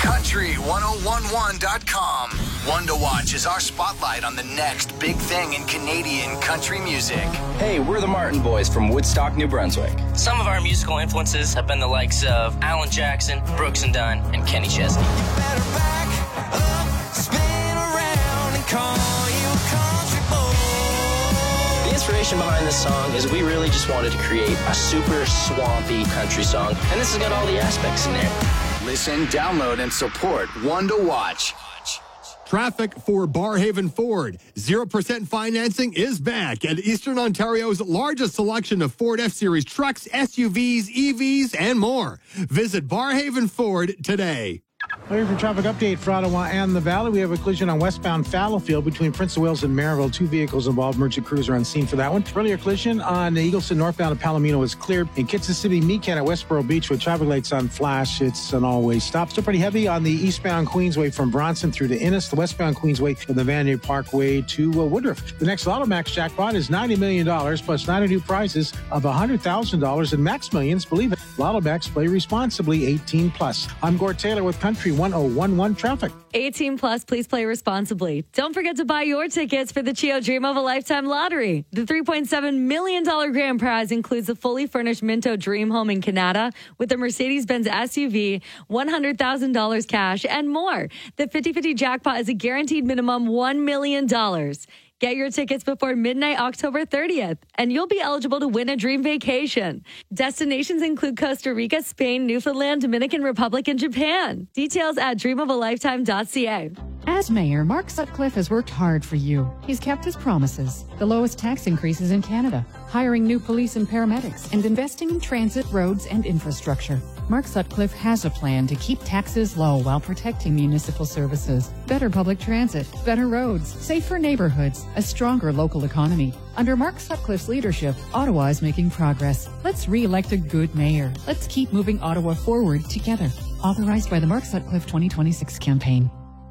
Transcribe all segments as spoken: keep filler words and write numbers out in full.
country ten eleven dot com. One to Watch is our spotlight on the next big thing in Canadian country music. Hey, we're the Martin Boys from Woodstock, New Brunswick. Some of our musical influences have been the likes of Alan Jackson, Brooks and Dunn, and Kenny Chesney. The inspiration behind this song is we really just wanted to create a super swampy country song, and this has got all the aspects in there. Listen, download, and support One to Watch. Traffic for Barhaven Ford. zero percent financing is back at Eastern Ontario's largest selection of Ford F-Series trucks, S U Vs, E Vs, and more. Visit Barhaven Ford today. Here for traffic update for Ottawa and the Valley. We have a collision on westbound Fallowfield between Prince of Wales and Maryville. Two vehicles involved. Merchant crews are on scene for that one. Earlier collision on Eagleston northbound of Palomino is cleared. In Kitsissippi, Mecan at Westboro Beach with traffic lights on flash. It's an all-way stop. Still pretty heavy on the eastbound Queensway from Bronson through to Innis. The westbound Queensway from the Vanier Parkway to uh, Woodruff. The next Lotto Max jackpot is ninety million dollars plus ninety new prizes of one hundred thousand dollars and Max Millions. Believe it. Lotto Max, play responsibly, eighteen plus. I'm Gord Taylor with Country ten eleven traffic. eighteen plus, please play responsibly. Don't forget to buy your tickets for the Chio Dream of a Lifetime lottery. The three point seven million dollars grand prize includes a fully furnished Minto dream home in Canada with a Mercedes-Benz S U V, one hundred thousand dollars cash, and more. The fifty-fifty jackpot is a guaranteed minimum one million dollars. Get your tickets before midnight, October thirtieth, and you'll be eligible to win a dream vacation. Destinations include Costa Rica, Spain, Newfoundland, Dominican Republic, and Japan. Details at dream of a lifetime dot c a. As mayor, Mark Sutcliffe has worked hard for you. He's kept his promises. The lowest tax increases in Canada, hiring new police and paramedics, and investing in transit, roads, and infrastructure. Mark Sutcliffe has a plan to keep taxes low while protecting municipal services. Better public transit, better roads, safer neighborhoods, a stronger local economy. Under Mark Sutcliffe's leadership, Ottawa is making progress. Let's re-elect a good mayor. Let's keep moving Ottawa forward together. Authorized by the Mark Sutcliffe twenty twenty-six campaign.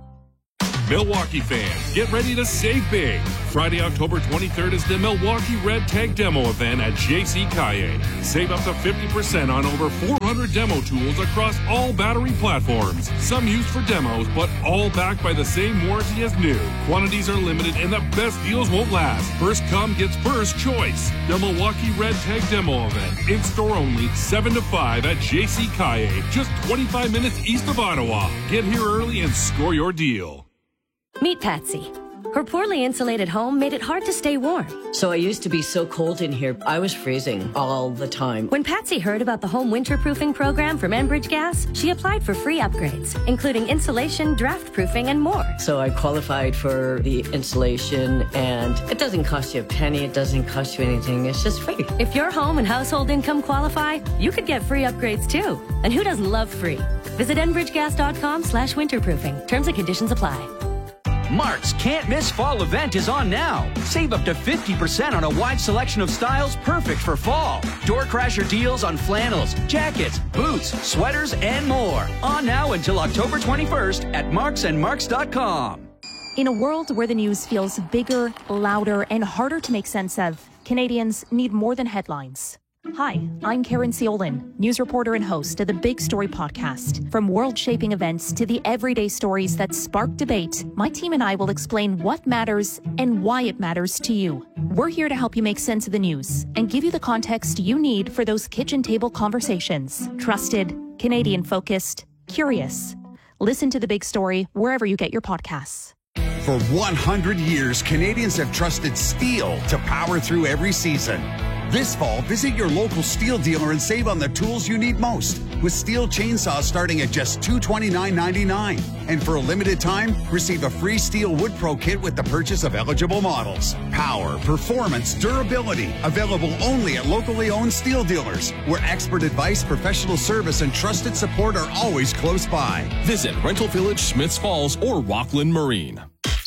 Milwaukee fans, get ready to save big. Friday, October twenty-third is the Milwaukee Red Tank Demo event at J C Caillet. Save up to fifty percent on over four hundred demo tools across all battery platforms. Some used for demos, but all backed by the same warranty as new. Quantities are limited and the best deals won't last. First come gets first choice. The Milwaukee Red Tank Demo event, in-store only, seven to five at J C Caillet, just twenty-five minutes east of Ottawa. Get here early and score your deal. Meet Patsy. Her poorly insulated home made it hard to stay warm. So I used to be so cold in here, I was freezing all the time. When Patsy heard about the home winterproofing program from Enbridge Gas, she applied for free upgrades, including insulation, draft proofing, and more. So I qualified for the insulation, and it doesn't cost you a penny, it doesn't cost you anything, it's just free. If your home and household income qualify, you could get free upgrades too. And who doesn't love free? Visit enbridgegas.com slash winterproofing. Terms and conditions apply. Mark's Can't Miss Fall event is on now. Save up to fifty percent on a wide selection of styles perfect for fall. Door crasher deals on flannels, jackets, boots, sweaters, and more. On now until October twenty-first at marks and marks dot com. In a world where the news feels bigger, louder, and harder to make sense of, Canadians need more than headlines. Hi, I'm Karen Ciolin, news reporter and host of the Big Story podcast. From world-shaping events to the everyday stories that spark debate, my team and I will explain what matters and why it matters to you. We're here to help you make sense of the news and give you the context you need for those kitchen table conversations. Trusted, Canadian-focused, curious. Listen to the Big Story wherever you get your podcasts. For one hundred years, Canadians have trusted steel to power through every season. This fall, visit your local steel dealer and save on the tools you need most, with steel chainsaws starting at just two hundred twenty-nine ninety-nine. And for a limited time, receive a free Steel Wood Pro kit with the purchase of eligible models. Power, performance, durability, available only at locally owned steel dealers, where expert advice, professional service, and trusted support are always close by. Visit Rental Village, Smiths Falls, or Rockland Marine.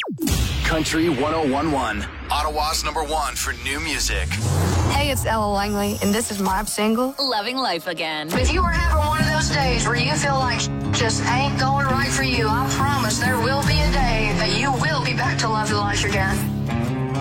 Country ten eleven, Ottawa's number one for new music. Hey, it's Ella Langley, and this is my single, Loving Life Again. If you are having one of those days where you feel like just ain't going right for you, I promise there will be a day that you will be back to love life again.